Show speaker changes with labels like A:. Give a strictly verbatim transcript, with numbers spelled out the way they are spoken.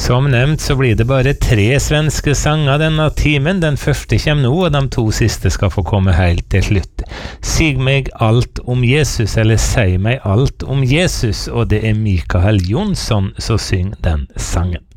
A: Som nevnt så blir det bare tre svenske sanger denne timen. Den første kommer nå, og de to siste skal få komme helt til slutt. Sig meg alt om Jesus, eller si meg alt om Jesus, og det er Mikael Jonsson som synger den sangen.